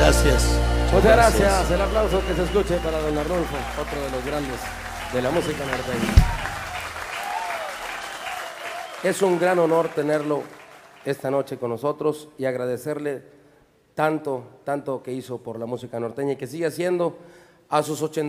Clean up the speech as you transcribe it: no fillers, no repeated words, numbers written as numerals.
Gracias. Muchas gracias. El aplauso que se escuche para don Arnulfo, otro de los grandes de la música norteña. Es un gran honor tenerlo esta noche con nosotros y agradecerle tanto que hizo por la música norteña y que sigue haciendo a sus 80